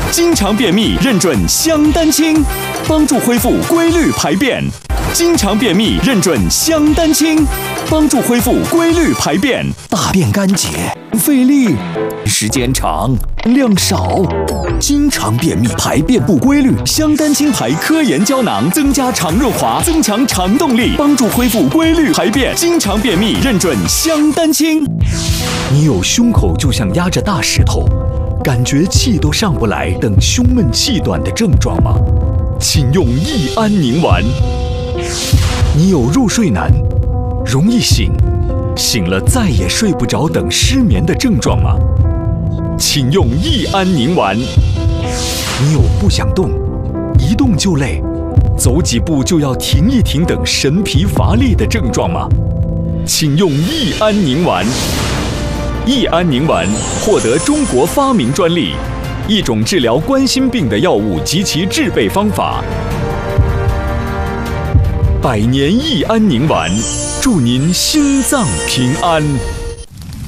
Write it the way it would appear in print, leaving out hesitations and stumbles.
经常便秘认准香丹清，帮助恢复规律排便。经常便秘认准香丹清，帮助恢复规律排便。 大便干结，费力，时间长，量少，经常便秘，排便不规律。 香丹清牌科研胶囊增加肠润滑，增强肠动力，帮助恢复规律排便。经常便秘认准香丹清。 你有胸口就像压着大石头，感觉气都上不来等胸闷气短的症状吗？请用益安宁丸。你有入睡难、容易醒、醒了再也睡不着等失眠的症状吗？请用益安宁丸。你有不想动、一动就累、走几步就要停一停等神疲乏力的症状吗？请用益安宁丸。益安宁丸获得中国发明专利，一种治疗冠心病的药物及其制备方法。百年益安宁丸，祝您心脏平安。